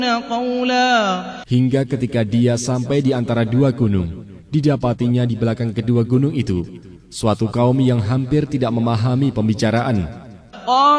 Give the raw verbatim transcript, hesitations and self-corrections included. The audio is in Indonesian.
قولا Hingga ketika dia sampai di antara dua gunung, didapatinya di belakang kedua gunung itu suatu kaum yang hampir tidak memahami pembicaraan.